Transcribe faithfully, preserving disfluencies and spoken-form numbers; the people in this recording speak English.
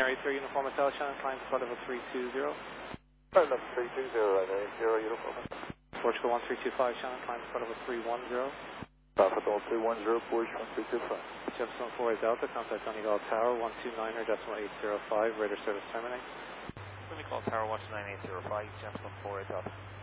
Area three Uniform Hotel, Shannon, climb to level three two zero. Flight level three two zero, right there, zero Uniform. Portugal one three two five, Shannon, climb to level three one zero. Alpha Hotel three one zero, Porsche one three two five. Jefferson four eight Delta, contact Donegal Tower, one two nine er decimal eight zero five, radar service terminate. Donegal Tower one two nine eight zero five, Jefferson four eight Delta.